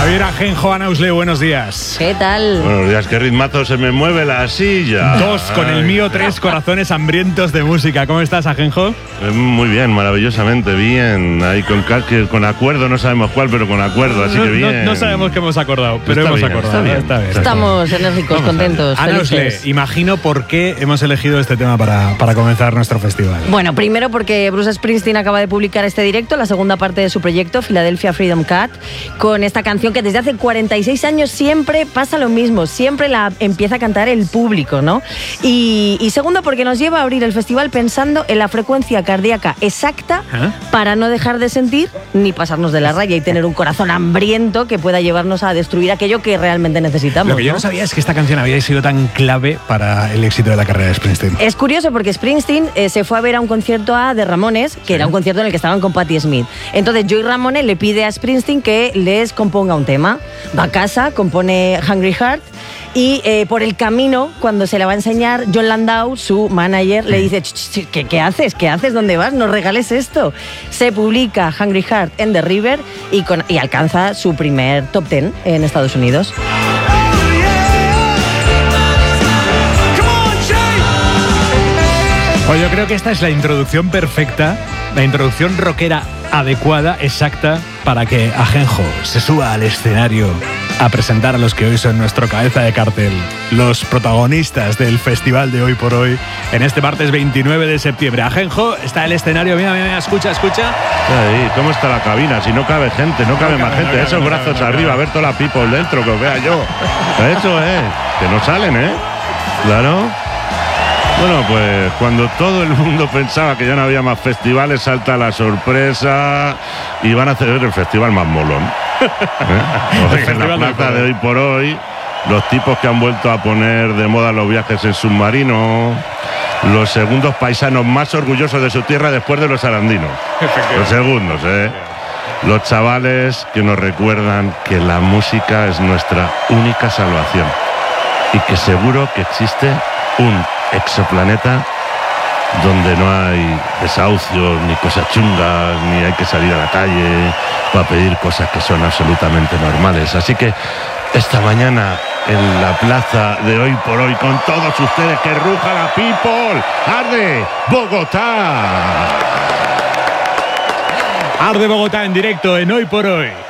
Javier Ajenjo, Ana Usle, buenos días. ¿Qué tal? Buenos días, qué ritmazo se me mueve la silla. 2 con el mío, 3 corazones hambrientos de música. ¿Cómo estás, Ajenjo? Muy bien, maravillosamente bien. Ahí con acuerdo, no sabemos cuál, pero con acuerdo, así que bien. No sabemos qué hemos acordado, pero Está hemos bien, acordado. está bien. Estamos enérgicos, contentos, Ana Usle, felices. imagino por qué hemos elegido este tema para comenzar nuestro festival. Bueno, primero porque Bruce Springsteen acaba de publicar este directo, la segunda parte de su proyecto, Philadelphia Freedom Cat, con esta canción que desde hace 46 años siempre pasa lo mismo, siempre la empieza a cantar el público, ¿no? Y segundo porque nos lleva a abrir el festival pensando en la frecuencia cardíaca exacta para no dejar de sentir ni pasarnos de la raya y tener un corazón hambriento que pueda llevarnos a destruir aquello que realmente necesitamos. Lo que yo no sabía es que esta canción había sido tan clave para el éxito de la carrera de Springsteen. Es curioso porque Springsteen se fue a ver a un concierto a The Ramones, que era un concierto en el que estaban con Patti Smith. Entonces Joey Ramone le pide a Springsteen que les componga un tema. Va a casa, compone Hungry Heart y por el camino, cuando se le va a enseñar, John Landau, su manager, le dice: ¿Qué haces? ¿Qué haces? ¿Dónde vas? No regales esto. Se publica Hungry Heart en The River y alcanza su primer top 10 en Estados Unidos. Pues yo creo que esta es la introducción perfecta, la introducción rockera adecuada, exacta, para que Ajenjo se suba al escenario a presentar a los que hoy son nuestro cabeza de cartel, los protagonistas del festival de Hoy por Hoy, en este martes 29 de septiembre. Ajenjo, está el escenario, mira, escucha. Ahí, ¿cómo está la cabina? Si no cabe gente, no cabe más gente. Esos brazos arriba, a ver toda la people dentro, que os vea yo. Eso es, que no salen, ¿eh? Claro. Bueno, pues cuando todo el mundo pensaba que ya no había más festivales, salta la sorpresa y van a hacer el festival más molón. En la plaza de Hoy por Hoy, los tipos que han vuelto a poner de moda los viajes en submarino, los segundos paisanos más orgullosos de su tierra después de los arandinos. Los segundos, Los chavales que nos recuerdan que la música es nuestra única salvación y que seguro que existe un exoplaneta donde no hay desahucios ni cosas chungas, ni hay que salir a la calle para pedir cosas que son absolutamente normales. Así que esta mañana en la plaza de Hoy por Hoy con todos ustedes, que ruja la people, arde Bogotá. Arde Bogotá en directo en Hoy por Hoy.